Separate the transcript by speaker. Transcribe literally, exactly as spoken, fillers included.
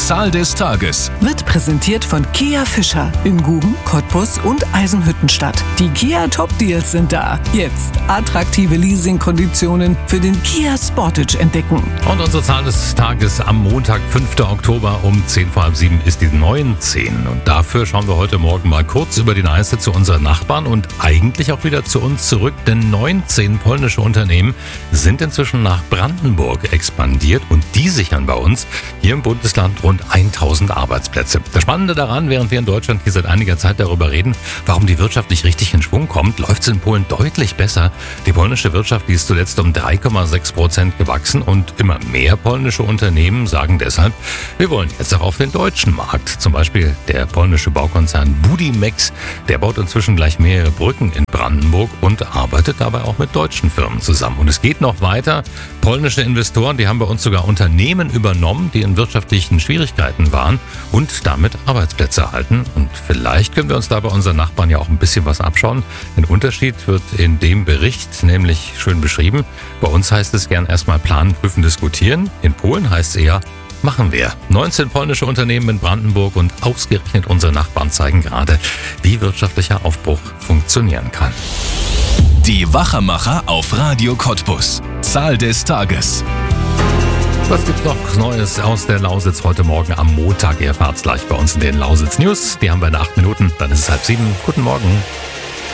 Speaker 1: Zahl des Tages
Speaker 2: wird präsentiert von Kia Fischer in Guben, Cottbus und Eisenhüttenstadt. Die Kia Top Deals sind da. Jetzt attraktive Leasingkonditionen für den Kia Sportage entdecken.
Speaker 3: Und unsere Zahl des Tages am Montag, fünften Oktober um zehn vor halb sieben ist die neunzehn. Und dafür schauen wir heute Morgen mal kurz über die Neiße zu unseren Nachbarn und eigentlich auch wieder zu uns zurück, denn neunzehn polnische Unternehmen sind inzwischen nach Brandenburg expandiert und die sichern bei uns hier im Bundesland rund tausend Arbeitsplätze. Das Spannende daran, während wir in Deutschland hier seit einiger Zeit darüber reden, warum die Wirtschaft nicht richtig in Schwung kommt, läuft es in Polen deutlich besser. Die polnische Wirtschaft, die ist zuletzt um drei Komma sechs Prozent gewachsen und immer mehr polnische Unternehmen sagen deshalb, wir wollen jetzt auch auf den deutschen Markt. Zum Beispiel der polnische Baukonzern Budimex, der baut inzwischen gleich mehrere Brücken in Brandenburg und arbeitet dabei auch mit deutschen Firmen zusammen. Und es geht noch weiter. Polnische Investoren, die haben bei uns sogar Unternehmen übernommen, die in wirtschaftlichen Schwierigkeiten waren und damit Arbeitsplätze erhalten. Und vielleicht können wir uns da bei unseren Nachbarn ja auch ein bisschen was abschauen. Ein Unterschied wird in dem Bericht nämlich schön beschrieben. Bei uns heißt es gern erstmal planen, prüfen, diskutieren. In Polen heißt es eher, machen wir. neunzehn polnische Unternehmen in Brandenburg und ausgerechnet unsere Nachbarn zeigen gerade, wie wirtschaftlicher Aufbruch funktionieren kann.
Speaker 1: Die Wachemacher auf Radio Cottbus. Zahl des Tages.
Speaker 3: Was gibt's noch Neues aus der Lausitz heute Morgen am Montag? Ihr erfahrt's gleich bei uns in den Lausitz News. Die haben wir in acht Minuten. Dann ist es halb sieben. Guten Morgen.